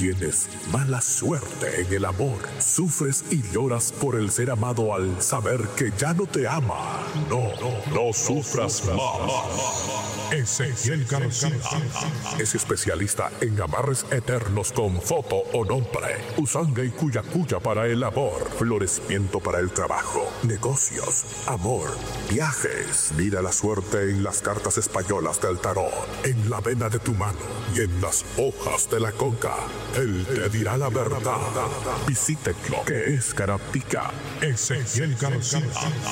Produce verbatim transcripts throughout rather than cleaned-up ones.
Tienes mala suerte en el amor. Sufres y lloras por el ser amado al saber que ya no te ama. No, no, no sufras más. Ezequiel García es especialista en amarres eternos con foto o nombre, usanga y cuyacuya para el amor, florecimiento para el trabajo, negocios, amor, viajes. Mira la suerte en las cartas españolas del tarot, en la vena de tu mano y en las hojas de la coca. Él te dirá la verdad. Visítelo, que es Carapica. Ezequiel García.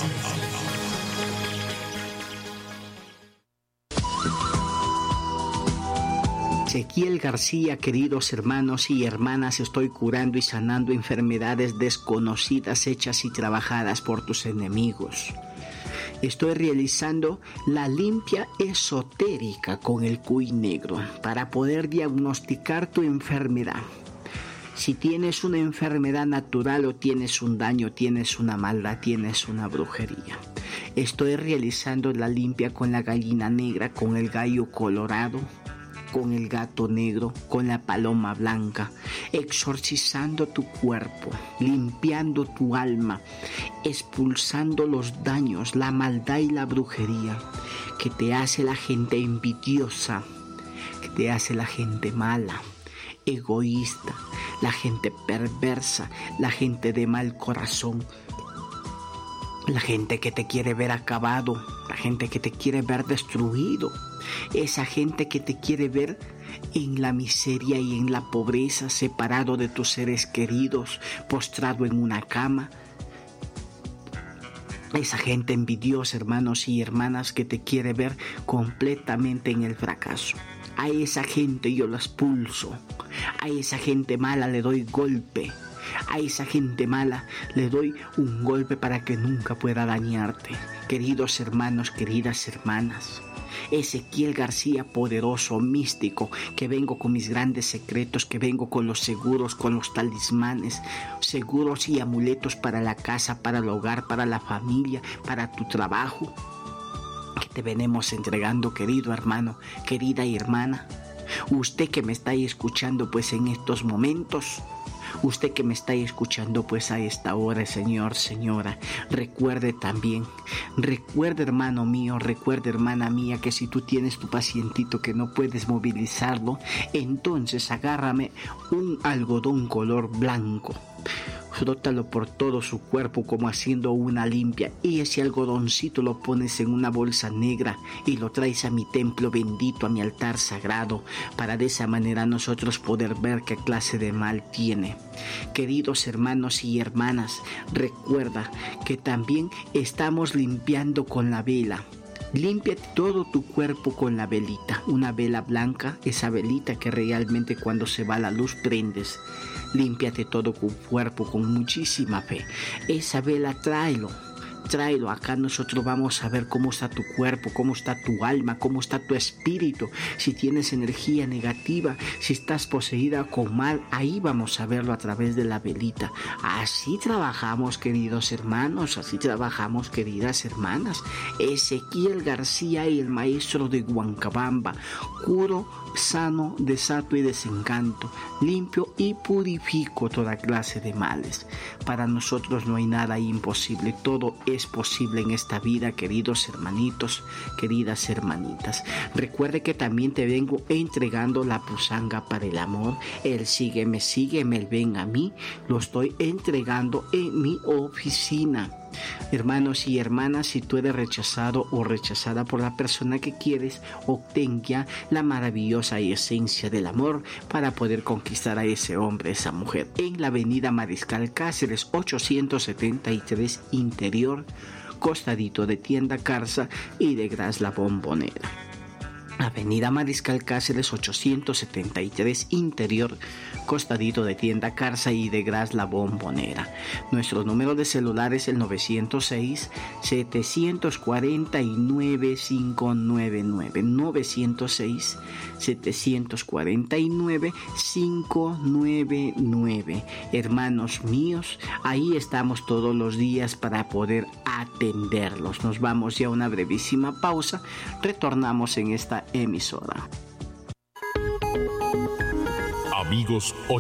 Ezequiel García, queridos hermanos y hermanas, estoy curando y sanando enfermedades desconocidas, hechas y trabajadas por tus enemigos. Estoy realizando la limpia esotérica con el cuy negro para poder diagnosticar tu enfermedad. Si tienes una enfermedad natural o tienes un daño, tienes una maldad, tienes una brujería. Estoy realizando la limpia con la gallina negra, con el gallo colorado, con el gato negro, con la paloma blanca, exorcizando tu cuerpo, limpiando tu alma, expulsando los daños, la maldad y la brujería que te hace la gente envidiosa, que te hace la gente mala, egoísta, la gente perversa, la gente de mal corazón, la gente que te quiere ver acabado, la gente que te quiere ver destruido, esa gente que te quiere ver en la miseria y en la pobreza, separado de tus seres queridos, postrado en una cama. Esa gente envidiosa, hermanos y hermanas, que te quiere ver completamente en el fracaso. A esa gente yo la expulso. A esa gente mala le doy golpe. A esa gente mala le doy un golpe para que nunca pueda dañarte. Queridos hermanos, queridas hermanas, Ezequiel García, poderoso, místico, que vengo con mis grandes secretos, que vengo con los seguros, con los talismanes, seguros y amuletos para la casa, para el hogar, para la familia, para tu trabajo, que te venimos entregando, querido hermano, querida hermana. Usted que me está escuchando pues en estos momentos, usted que me está escuchando pues a esta hora, señor, señora, recuerde también, recuerde hermano mío, recuerde hermana mía, que si tú tienes tu pacientito que no puedes movilizarlo, entonces agárrame un algodón color blanco, frótalo por todo su cuerpo como haciendo una limpia, y ese algodoncito lo pones en una bolsa negra y lo traes a mi templo bendito, a mi altar sagrado, para de esa manera nosotros poder ver qué clase de mal tiene. Queridos hermanos y hermanas, recuerda que también estamos limpiando con la vela. Limpia todo tu cuerpo con la velita, una vela blanca, esa velita que realmente cuando se va la luz prendes. Límpiate todo tu cuerpo con muchísima fe. Esa vela tráelo, tráelo. Acá nosotros vamos a ver cómo está tu cuerpo, cómo está tu alma, cómo está tu espíritu. Si tienes energía negativa, si estás poseída con mal, ahí vamos a verlo a través de la velita. Así trabajamos, queridos hermanos, así trabajamos, queridas hermanas. Ezequiel García, el maestro de Huancabamba, curo, sano, desato y desencanto, limpio y purifico toda clase de males. Para nosotros no hay nada imposible, todo es posible en esta vida, queridos hermanitos, queridas hermanitas. Recuerde que también te vengo entregando la pusanga para el amor, el sígueme, sígueme, el ven a mí, lo estoy entregando en mi oficina. Hermanos y hermanas, si tú eres rechazado o rechazada por la persona que quieres, obtén ya la maravillosa esencia del amor para poder conquistar a ese hombre, esa mujer, en la avenida Mariscal Cáceres ochocientos setenta y tres Interior, costadito de Tienda Carza y de Gras La Bombonera. Avenida Mariscal Cáceres ochocientos setenta y tres Interior, costadito de Tienda Carza y de Gras La Bombonera. Nuestro número de celular es el nueve cero seis, siete cuatro nueve, cinco nueve nueve. nueve cero seis, siete cuatro nueve, cinco nueve nueve. Hermanos míos, ahí estamos todos los días para poder atenderlos. Nos vamos ya a una brevísima pausa. Retornamos en esta emisora. Amigos